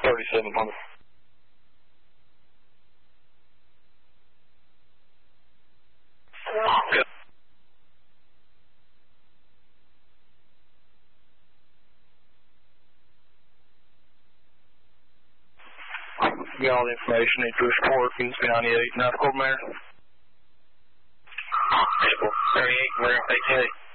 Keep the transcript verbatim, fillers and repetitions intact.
thirty-seven hundred. Good. Got all the information need for support. You can see ninety-eight, North Court Mayor. thirty-eight, we're eighty-eight.